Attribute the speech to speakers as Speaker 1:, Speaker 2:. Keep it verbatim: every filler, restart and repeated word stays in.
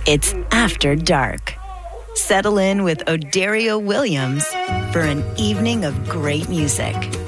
Speaker 1: It's After Dark. Settle in with Odario Williams for an evening of great music.